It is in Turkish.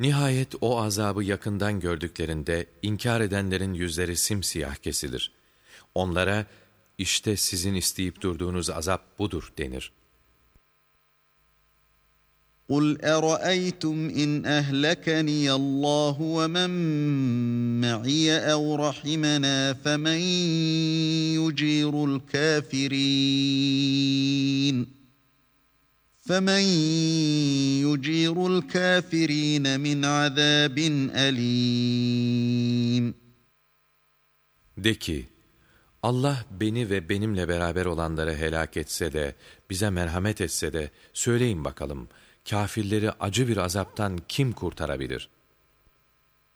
Nihayet o azabı yakından gördüklerinde inkar edenlerin yüzleri simsiyah kesilir. Onlara işte sizin isteyip durduğunuz azap budur denir. قُلْ أَرَأَيْتُمْ إِنْ أَهْلَكَنِيَ اللّٰهُ وَمَنْ مَعِيَ أَوْ رَحِمَنَا فَمَنْ يُجِيرُ الْكَافِرِينَ مِنْ عَذَابٍ أَلِيمٍ. De ki, Allah beni ve benimle beraber olanları helak etse de, bize merhamet etse de, söyleyin bakalım, kâfirleri acı bir azaptan kim kurtarabilir?